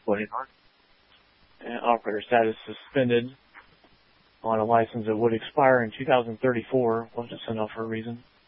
And operator status suspended on a license that would expire in 2034. We'll just send off for a reason.